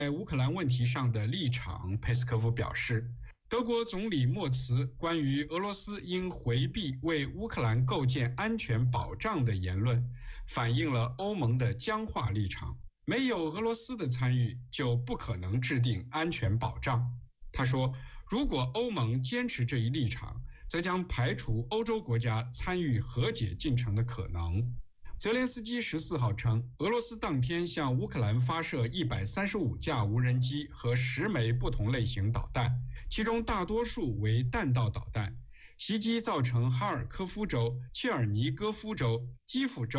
在乌克兰问题上的立场，佩斯科夫表示，德国总理默茨关于俄罗斯应回避为乌克兰构建安全保障的言论，反映了欧盟的僵化立场。没有俄罗斯的参与，就不可能制定安全保障。他说，如果欧盟坚持这一立场，则将排除欧洲国家参与和解进程的可能。泽连斯基14号称，俄罗斯当天向乌克兰发射135架无人机和10枚不同类型导弹，其中大多数为弹道导弹。袭击造成哈尔科夫州、切尔尼戈夫州、基辅州